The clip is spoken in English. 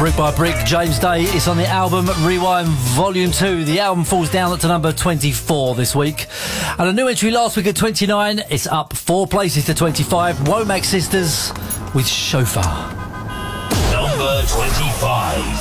Brick by Brick, James Day. It's on the album Rewind Volume 2. The album falls down to number 24 this week. And a new entry last week at 29. It's up 4 places to 25. Womack Sisters with Chauffeur. Number 25.